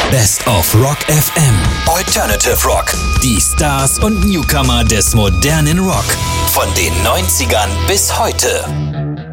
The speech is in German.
Best of Rock FM. Alternative Rock. Die Stars und Newcomer des modernen Rock. Von den 90ern bis heute.